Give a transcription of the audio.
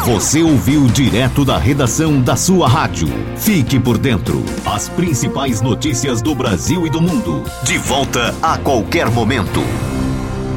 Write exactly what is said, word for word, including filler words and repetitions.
Você ouviu direto da redação da sua rádio. Fique por dentro. As principais notícias do Brasil e do mundo. De volta a qualquer momento.